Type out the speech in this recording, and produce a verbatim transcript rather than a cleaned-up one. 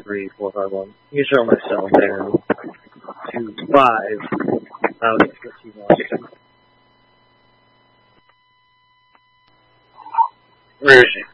three, four, five, one. You can show myself there. Two, five. Out of fifteen, Washington. Where is she?